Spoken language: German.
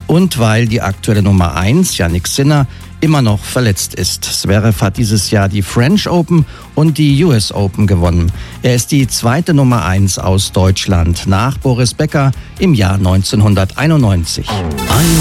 und weil die aktuelle Nummer 1, Jannik Sinner, immer noch verletzt ist. Zverev hat dieses Jahr die French Open und die US Open gewonnen. Er ist die zweite Nummer 1 aus Deutschland nach Boris Becker im Jahr 1991.